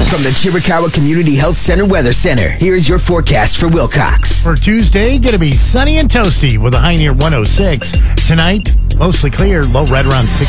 From the Chiricahua Community Health Center Weather Center, here's your forecast for Wilcox. For Tuesday, going to be sunny and toasty with a high near 106. Tonight, mostly clear, low right around 60.